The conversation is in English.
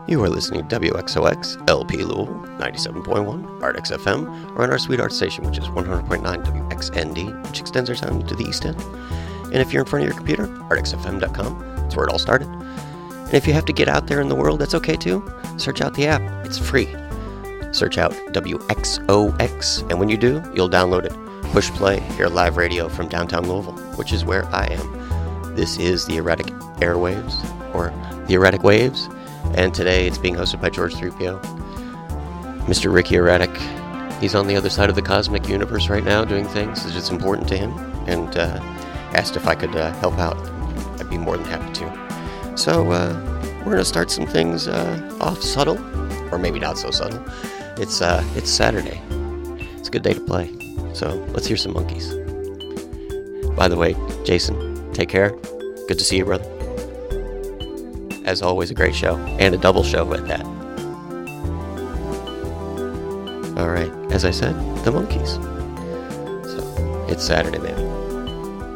You are listening to WXOX LP Louisville 97.1 Artx FM, or on our sweet art station, which is 100.9 WXND, which extends our sound to the East End. And if you're in front of your computer, artxfm.com, that's where it all started. And if you have to get out there in the world, that's okay too. Search out the app, it's free. Search out WXOX, and when you do, you'll download it. Push play, hear live radio from downtown Louisville, which is where I am. This is the Erratic Airwaves, or the Erratic Waves, and today it's being hosted by George 3PO. Mr. Ricky Erratic, he's on the other side of the cosmic universe right now doing things that's important to him, and asked if I could help out. I'd be more than happy to. So we're going to start some things off subtle, or maybe not so subtle. It's Saturday. It's a good day to play. So let's hear some monkeys. By the way, Jason, take care. Good to see you, brother. As always, a great show, and a double show at that. Alright, as I said, the monkeys. So, it's Saturday, man.